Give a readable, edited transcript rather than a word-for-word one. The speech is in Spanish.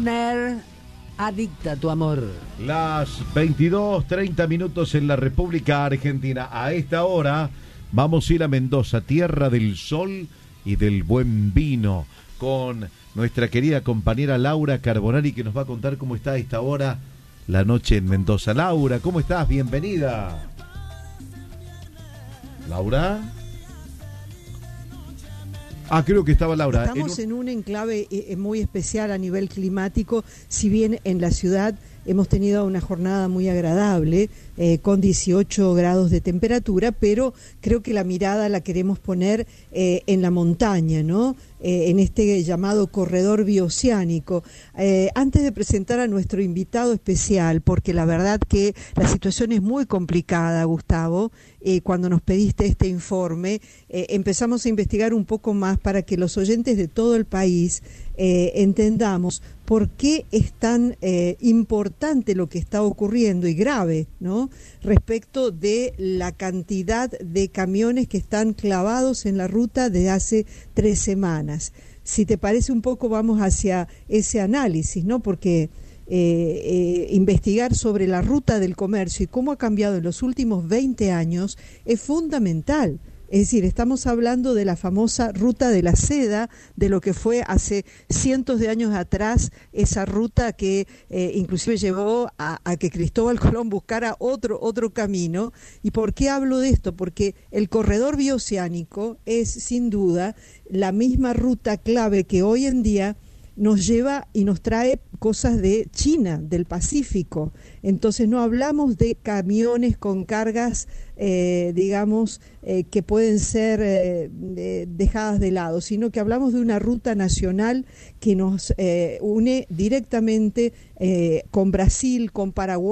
Turner, Adicta a tu amor. Las 22:30 minutos en la República Argentina. A esta hora vamos a ir a Mendoza, tierra del sol y del buen vino, con nuestra querida compañera Laura Carbonari, que nos va a contar cómo está a esta hora la noche en Mendoza. Laura, ¿cómo estás? Bienvenida. Laura. Creo que estaba Laura. Estamos en un enclave muy especial a nivel climático, si bien en la ciudad hemos tenido una jornada muy agradable, con 18 grados de temperatura, pero creo que la mirada la queremos poner en la montaña, ¿no? En este llamado corredor bioceánico. Antes de presentar a nuestro invitado especial, porque la verdad que la situación es muy complicada, Gustavo, cuando nos pediste este informe, empezamos a investigar un poco más para que los oyentes de todo el país entendamos por qué es tan importante lo que está ocurriendo y grave, ¿no? Respecto de la cantidad de camiones que están clavados en la ruta de hace 3 semanas. Si te parece un poco, vamos hacia ese análisis, ¿no? Porque investigar sobre la ruta del comercio y cómo ha cambiado en los últimos 20 años es fundamental. Es decir, estamos hablando de la famosa ruta de la seda, de lo que fue hace cientos de años atrás, esa ruta que inclusive llevó a que Cristóbal Colón buscara otro camino. ¿Y por qué hablo de esto? Porque el corredor bioceánico es sin duda la misma ruta clave que hoy en día nos lleva y nos trae cosas de China, del Pacífico. Entonces no hablamos de camiones con cargas, que pueden ser dejadas de lado, sino que hablamos de una ruta nacional que nos une directamente con Brasil, con Paraguay,